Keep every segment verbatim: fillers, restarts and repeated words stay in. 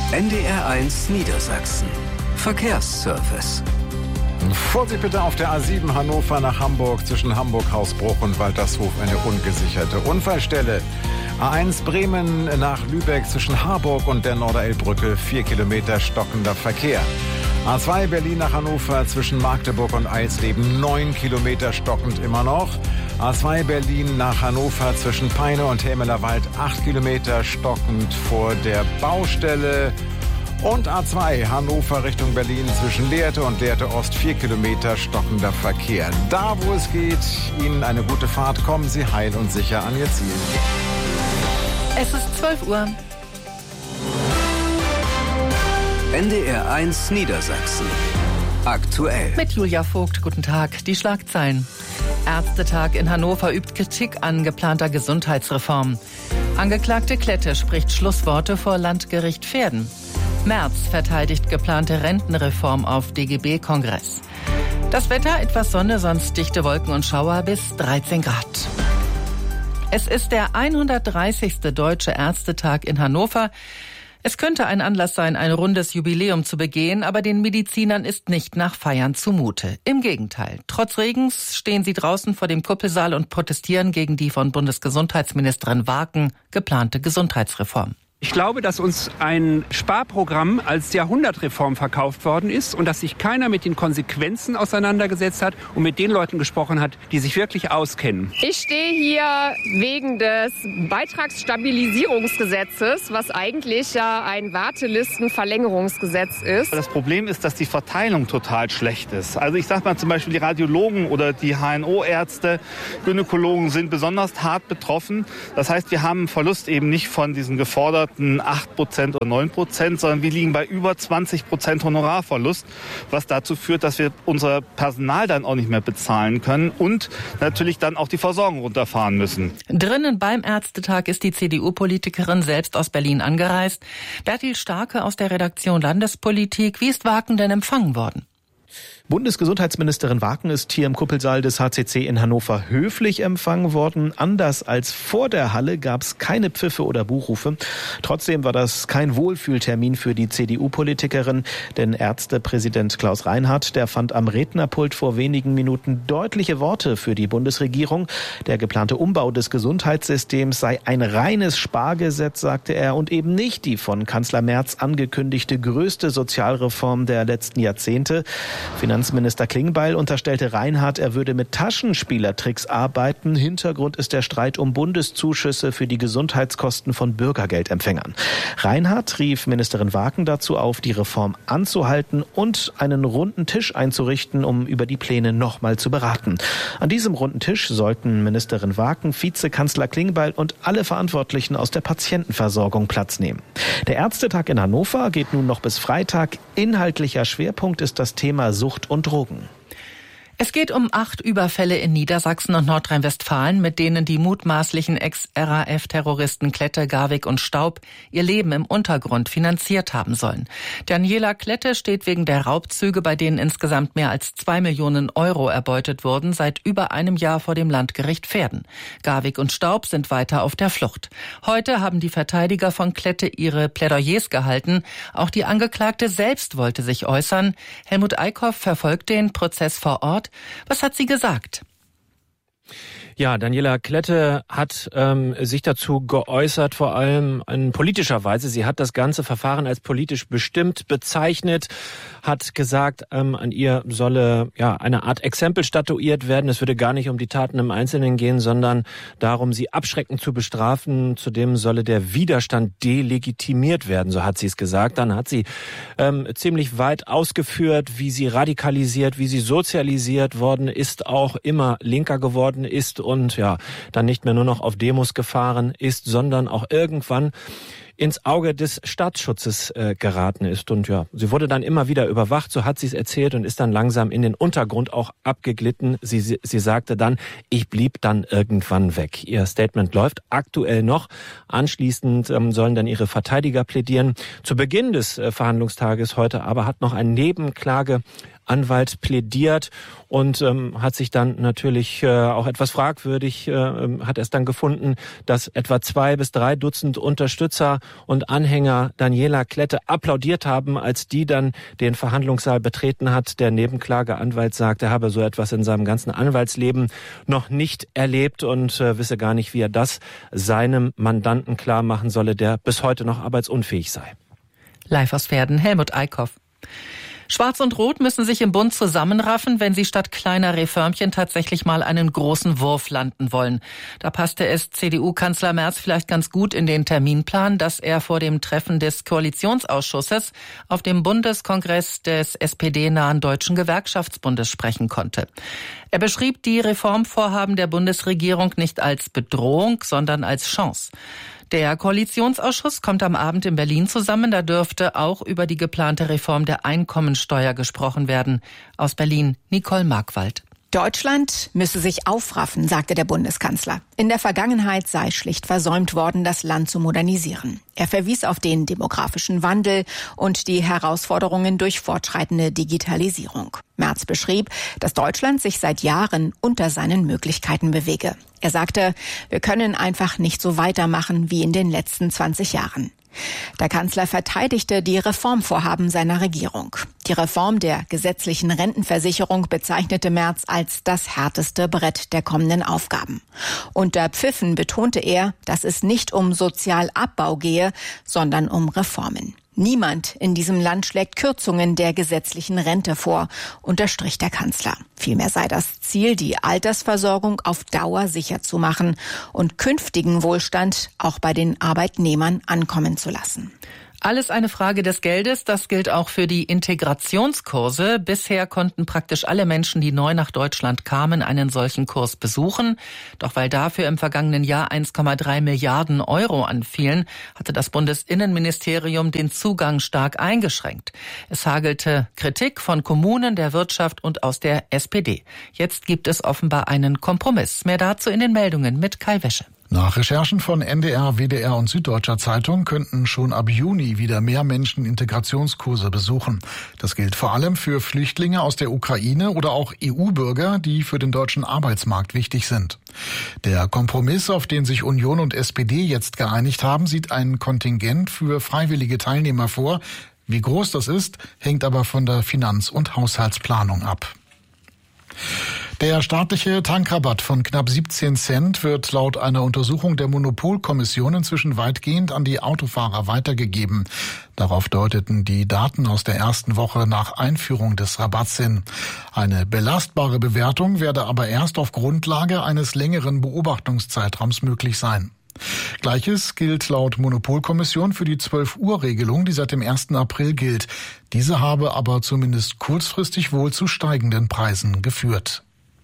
N D R eins Niedersachsen. Verkehrsservice. Vorsicht bitte auf der A sieben Hannover nach Hamburg zwischen Hamburg-Hausbruch und Waltershof eine ungesicherte Unfallstelle. A eins Bremen nach Lübeck zwischen Harburg und der Norderelbbrücke vier Kilometer stockender Verkehr. A zwei Berlin nach Hannover zwischen Magdeburg und Eisleben neun Kilometer stockend immer noch. A zwei Berlin nach Hannover zwischen Peine und Hämelerwald acht Kilometer stockend vor der Baustelle. Und A zwei Hannover Richtung Berlin zwischen Lehrte und Lehrte Ost vier Kilometer stockender Verkehr. Da, wo es geht, Ihnen eine gute Fahrt. Kommen Sie heil und sicher an Ihr Ziel. Es ist zwölf Uhr. N D R eins Niedersachsen. Aktuell. Mit Julia Vogt, guten Tag. Die Schlagzeilen. Ärztetag in Hannover übt Kritik an geplanter Gesundheitsreform. Angeklagte Klette spricht Schlussworte vor Landgericht Verden. Merz verteidigt geplante Rentenreform auf D G B-Kongress. Das Wetter, etwas Sonne, sonst dichte Wolken und Schauer bis dreizehn Grad. Es ist der hundertdreißigste Deutsche Ärztetag in Hannover. Es könnte ein Anlass sein, ein rundes Jubiläum zu begehen, aber den Medizinern ist nicht nach Feiern zumute. Im Gegenteil. Trotz Regens stehen sie draußen vor dem Kuppelsaal und protestieren gegen die von Bundesgesundheitsministerin Waken geplante Gesundheitsreform. Ich glaube, dass uns ein Sparprogramm als Jahrhundertreform verkauft worden ist und dass sich keiner mit den Konsequenzen auseinandergesetzt hat und mit den Leuten gesprochen hat, die sich wirklich auskennen. Ich stehe hier wegen des Beitragsstabilisierungsgesetzes, was eigentlich ja ein Wartelistenverlängerungsgesetz ist. Das Problem ist, dass die Verteilung total schlecht ist. Also ich sage mal zum Beispiel die Radiologen oder die H N O-Ärzte, Gynäkologen sind besonders hart betroffen. Das heißt, wir haben einen Verlust eben nicht von diesen geforderten acht Prozent oder neun Prozent, sondern wir liegen bei über zwanzig Prozent Honorarverlust, was dazu führt, dass wir unser Personal dann auch nicht mehr bezahlen können und natürlich dann auch die Versorgung runterfahren müssen. Drinnen beim Ärztetag ist die C D U-Politikerin selbst aus Berlin angereist. Bertil Starke aus der Redaktion Landespolitik. Wie ist Waken denn empfangen worden? Bundesgesundheitsministerin Waken ist hier im Kuppelsaal des H C C in Hannover höflich empfangen worden. Anders als vor der Halle gab es keine Pfiffe oder Buchrufe. Trotzdem war das kein Wohlfühltermin für die C D U-Politikerin, denn Ärztepräsident Klaus Reinhardt, der fand am Rednerpult vor wenigen Minuten deutliche Worte für die Bundesregierung. Der geplante Umbau des Gesundheitssystems sei ein reines Spargesetz, sagte er, und eben nicht die von Kanzler Merz angekündigte größte Sozialreform der letzten Jahrzehnte. Finanzminister Klingbeil unterstellte Reinhardt, er würde mit Taschenspielertricks arbeiten. Hintergrund ist der Streit um Bundeszuschüsse für die Gesundheitskosten von Bürgergeldempfängern. Reinhardt rief Ministerin Waken dazu auf, die Reform anzuhalten und einen runden Tisch einzurichten, um über die Pläne nochmal zu beraten. An diesem runden Tisch sollten Ministerin Waken, Vizekanzler Klingbeil und alle Verantwortlichen aus der Patientenversorgung Platz nehmen. Der Ärztetag in Hannover geht nun noch bis Freitag. Inhaltlicher Schwerpunkt ist das Thema Sucht und Drogen. Es geht um acht Überfälle in Niedersachsen und Nordrhein-Westfalen, mit denen die mutmaßlichen Ex-R A F-Terroristen Klette, Garwig und Staub ihr Leben im Untergrund finanziert haben sollen. Daniela Klette steht wegen der Raubzüge, bei denen insgesamt mehr als zwei Millionen Euro erbeutet wurden, seit über einem Jahr vor dem Landgericht Verden. Garwig und Staub sind weiter auf der Flucht. Heute haben die Verteidiger von Klette ihre Plädoyers gehalten. Auch die Angeklagte selbst wollte sich äußern. Helmut Eickhoff verfolgt den Prozess vor Ort. Was hat sie gesagt? Ja, Daniela Klette hat ähm, sich dazu geäußert, vor allem in politischer Weise. Sie hat das ganze Verfahren als politisch bestimmt bezeichnet, hat gesagt, ähm, an ihr solle ja eine Art Exempel statuiert werden. Es würde gar nicht um die Taten im Einzelnen gehen, sondern darum, sie abschreckend zu bestrafen. Zudem solle der Widerstand delegitimiert werden, so hat sie es gesagt. Dann hat sie ähm, ziemlich weit ausgeführt, wie sie radikalisiert, wie sie sozialisiert worden ist, auch immer linker geworden ist und ja, dann nicht mehr nur noch auf Demos gefahren ist, sondern auch irgendwann ins Auge des Staatsschutzes äh, geraten ist. Und ja, sie wurde dann immer wieder überwacht, so hat sie es erzählt, und ist dann langsam in den Untergrund auch abgeglitten. Sie, sie, sie sagte dann, ich blieb dann irgendwann weg. Ihr Statement läuft aktuell noch. Anschließend ähm, sollen dann ihre Verteidiger plädieren. Zu Beginn des äh, Verhandlungstages heute aber hat noch ein Nebenklage Anwalt plädiert und ähm, hat sich dann natürlich äh, auch etwas fragwürdig, äh, hat es dann gefunden, dass etwa zwei bis drei Dutzend Unterstützer und Anhänger Daniela Klette applaudiert haben, als die dann den Verhandlungssaal betreten hat. Der Nebenklageanwalt sagt, er habe so etwas in seinem ganzen Anwaltsleben noch nicht erlebt und äh, wisse gar nicht, wie er das seinem Mandanten klar machen solle, der bis heute noch arbeitsunfähig sei. Live aus Pferden, Helmut Eickhoff. Schwarz und Rot müssen sich im Bund zusammenraffen, wenn sie statt kleiner Reformchen tatsächlich mal einen großen Wurf landen wollen. Da passte es C D U-Kanzler Merz vielleicht ganz gut in den Terminplan, dass er vor dem Treffen des Koalitionsausschusses auf dem Bundeskongress des S P D-nahen Deutschen Gewerkschaftsbundes sprechen konnte. Er beschrieb die Reformvorhaben der Bundesregierung nicht als Bedrohung, sondern als Chance. Der Koalitionsausschuss kommt am Abend in Berlin zusammen. Da dürfte auch über die geplante Reform der Einkommensteuer gesprochen werden. Aus Berlin, Nicole Markwald. Deutschland müsse sich aufraffen, sagte der Bundeskanzler. In der Vergangenheit sei schlicht versäumt worden, das Land zu modernisieren. Er verwies auf den demografischen Wandel und die Herausforderungen durch fortschreitende Digitalisierung. Merz beschrieb, dass Deutschland sich seit Jahren unter seinen Möglichkeiten bewege. Er sagte, wir können einfach nicht so weitermachen wie in den letzten zwanzig Jahren. Der Kanzler verteidigte die Reformvorhaben seiner Regierung. Die Reform der gesetzlichen Rentenversicherung bezeichnete Merz als das härteste Brett der kommenden Aufgaben. Unter Pfiffen betonte er, dass es nicht um Sozialabbau gehe, sondern um Reformen. Niemand in diesem Land schlägt Kürzungen der gesetzlichen Rente vor, unterstrich der Kanzler. Vielmehr sei das Ziel, die Altersversorgung auf Dauer sicher zu machen und künftigen Wohlstand auch bei den Arbeitnehmern ankommen zu lassen. Alles eine Frage des Geldes, das gilt auch für die Integrationskurse. Bisher konnten praktisch alle Menschen, die neu nach Deutschland kamen, einen solchen Kurs besuchen. Doch weil dafür im vergangenen Jahr eins Komma drei Milliarden Euro anfielen, hatte das Bundesinnenministerium den Zugang stark eingeschränkt. Es hagelte Kritik von Kommunen, der Wirtschaft und aus der S P D. Jetzt gibt es offenbar einen Kompromiss. Mehr dazu in den Meldungen mit Kai Wäsche. Nach Recherchen von N D R, W D R und Süddeutscher Zeitung könnten schon ab Juni wieder mehr Menschen Integrationskurse besuchen. Das gilt vor allem für Flüchtlinge aus der Ukraine oder auch E U-Bürger, die für den deutschen Arbeitsmarkt wichtig sind. Der Kompromiss, auf den sich Union und S P D jetzt geeinigt haben, sieht ein Kontingent für freiwillige Teilnehmer vor. Wie groß das ist, hängt aber von der Finanz- und Haushaltsplanung ab. Der staatliche Tankrabatt von knapp siebzehn Cent wird laut einer Untersuchung der Monopolkommission inzwischen weitgehend an die Autofahrer weitergegeben. Darauf deuteten die Daten aus der ersten Woche nach Einführung des Rabatts hin. Eine belastbare Bewertung werde aber erst auf Grundlage eines längeren Beobachtungszeitraums möglich sein. Gleiches gilt laut Monopolkommission für die zwölf-Uhr-Regelung, die seit dem ersten April gilt. Diese habe aber zumindest kurzfristig wohl zu steigenden Preisen geführt.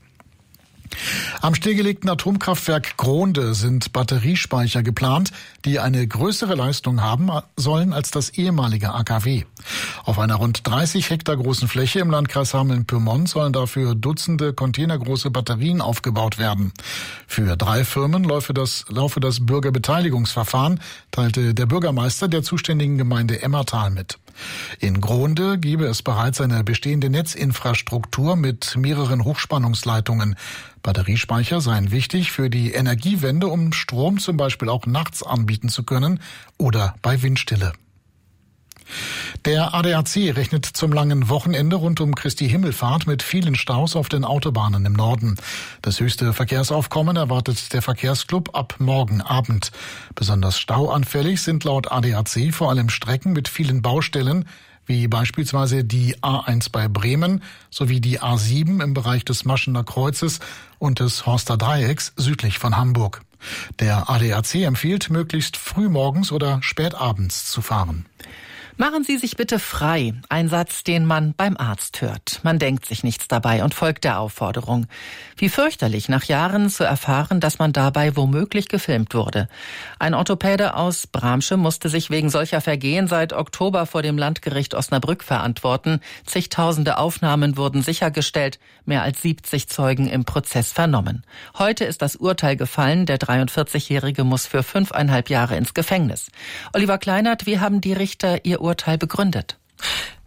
Am stillgelegten Atomkraftwerk Gronde sind Batteriespeicher geplant, die eine größere Leistung haben sollen als das ehemalige A K W. Auf einer rund dreißig Hektar großen Fläche im Landkreis Hameln-Pyrmont sollen dafür Dutzende containergroße Batterien aufgebaut werden. Für drei Firmen laufe das, laufe das Bürgerbeteiligungsverfahren, teilte der Bürgermeister der zuständigen Gemeinde Emmertal mit. In Gronde gebe es bereits eine bestehende Netzinfrastruktur mit mehreren Hochspannungsleitungen. Batteriespeicher seien wichtig für die Energiewende, um Strom zum Beispiel auch nachts anbieten zu können oder bei Windstille. Der A D A C rechnet zum langen Wochenende rund um Christi Himmelfahrt mit vielen Staus auf den Autobahnen im Norden. Das höchste Verkehrsaufkommen erwartet der Verkehrsclub ab morgen Abend. Besonders stauanfällig sind laut A D A C vor allem Strecken mit vielen Baustellen, wie beispielsweise die A eins bei Bremen sowie die A sieben im Bereich des Maschener Kreuzes und des Horster Dreiecks südlich von Hamburg. Der A D A C empfiehlt, möglichst frühmorgens oder spätabends zu fahren. Machen Sie sich bitte frei. Ein Satz, den man beim Arzt hört. Man denkt sich nichts dabei und folgt der Aufforderung. Wie fürchterlich, nach Jahren zu erfahren, dass man dabei womöglich gefilmt wurde. Ein Orthopäde aus Bramsche musste sich wegen solcher Vergehen seit Oktober vor dem Landgericht Osnabrück verantworten. Zigtausende Aufnahmen wurden sichergestellt, mehr als siebzig Zeugen im Prozess vernommen. Heute ist das Urteil gefallen. Der dreiundvierzigjährige muss für fünfeinhalb Jahre ins Gefängnis. Oliver Kleinert, wie haben die Richter ihr Urteil begründet?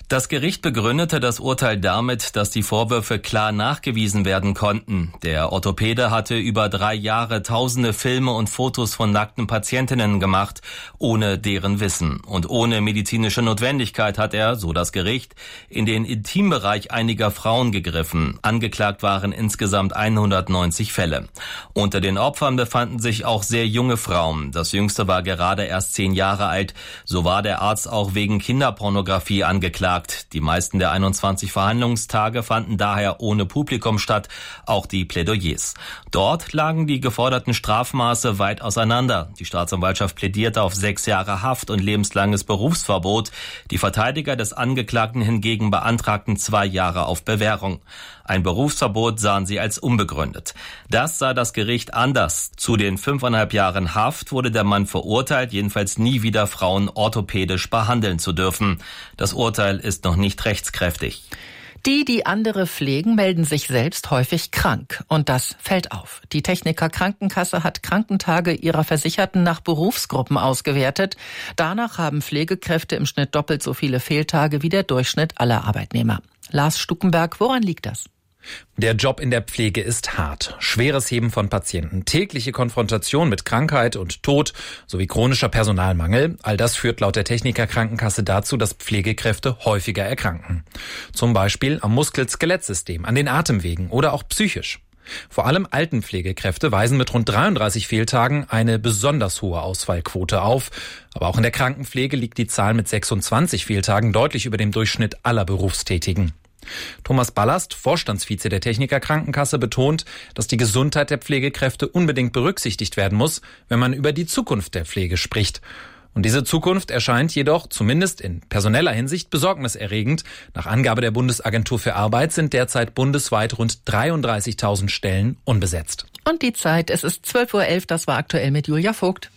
Das Gericht begründete das Urteil damit, dass die Vorwürfe klar nachgewiesen werden konnten. Der Orthopäde hatte über drei Jahre tausende Filme und Fotos von nackten Patientinnen gemacht, ohne deren Wissen. Und ohne medizinische Notwendigkeit hat er, so das Gericht, in den Intimbereich einiger Frauen gegriffen. Angeklagt waren insgesamt hundertneunzig Fälle. Unter den Opfern befanden sich auch sehr junge Frauen. Das jüngste war gerade erst zehn Jahre alt. So war der Arzt auch wegen Kinderpornografie angeklagt. Die meisten der einundzwanzig Verhandlungstage fanden daher ohne Publikum statt, auch die Plädoyers. Dort lagen die geforderten Strafmaße weit auseinander. Die Staatsanwaltschaft plädierte auf sechs Jahre Haft und lebenslanges Berufsverbot. Die Verteidiger des Angeklagten hingegen beantragten zwei Jahre auf Bewährung. Ein Berufsverbot sahen sie als unbegründet. Das sah das Gericht anders. Zu den fünfeinhalb Jahren Haft wurde der Mann verurteilt, jedenfalls nie wieder Frauen orthopädisch behandeln zu dürfen. Das Urteil ist noch nicht rechtskräftig. Die, die andere pflegen, melden sich selbst häufig krank. Und das fällt auf. Die Techniker Krankenkasse hat Krankentage ihrer Versicherten nach Berufsgruppen ausgewertet. Danach haben Pflegekräfte im Schnitt doppelt so viele Fehltage wie der Durchschnitt aller Arbeitnehmer. Lars Stuckenberg, woran liegt das? Der Job in der Pflege ist hart. Schweres Heben von Patienten, tägliche Konfrontation mit Krankheit und Tod sowie chronischer Personalmangel. All das führt laut der Techniker Krankenkasse dazu, dass Pflegekräfte häufiger erkranken. Zum Beispiel am Muskel-Skelettsystem, an den Atemwegen oder auch psychisch. Vor allem Altenpflegekräfte weisen mit rund dreiunddreißig Fehltagen eine besonders hohe Ausfallquote auf. Aber auch in der Krankenpflege liegt die Zahl mit sechsundzwanzig Fehltagen deutlich über dem Durchschnitt aller Berufstätigen. Thomas Ballast, Vorstandsvize der Techniker Krankenkasse, betont, dass die Gesundheit der Pflegekräfte unbedingt berücksichtigt werden muss, wenn man über die Zukunft der Pflege spricht. Und diese Zukunft erscheint jedoch, zumindest in personeller Hinsicht, besorgniserregend. Nach Angabe der Bundesagentur für Arbeit sind derzeit bundesweit rund dreiunddreißigtausend Stellen unbesetzt. Und die Zeit, es ist zwölf Uhr elf, das war aktuell mit Julia Vogt.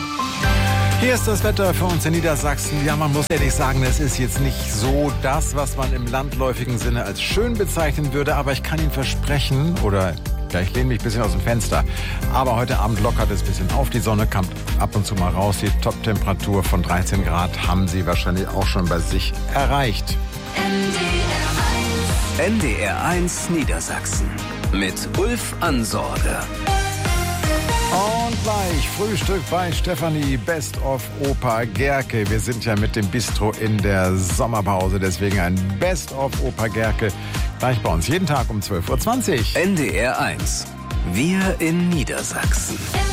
Hier ist das Wetter für uns in Niedersachsen. Ja, man muss ehrlich sagen, es ist jetzt nicht so das, was man im landläufigen Sinne als schön bezeichnen würde. Aber ich kann Ihnen versprechen, oder ja, ich lehne mich ein bisschen aus dem Fenster, aber heute Abend lockert es ein bisschen auf. Die Sonne kommt ab und zu mal raus. Die Top-Temperatur von dreizehn Grad haben Sie wahrscheinlich auch schon bei sich erreicht. N D R eins Niedersachsen mit Ulf Ansorge. Und gleich Frühstück bei Stefanie, Best of Opa Gerke. Wir sind ja mit dem Bistro in der Sommerpause, deswegen ein Best of Opa Gerke gleich bei uns. Jeden Tag um zwölf Uhr zwanzig. N D R eins. Wir in Niedersachsen.